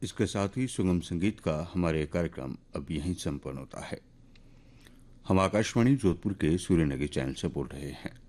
इसके साथ ही सुगम संगीत का हमारे कार्यक्रम अब यहीं संपन्न होता है। हम आकाशवाणी जोधपुर के सूर्यनगर चैनल से बोल रहे हैं।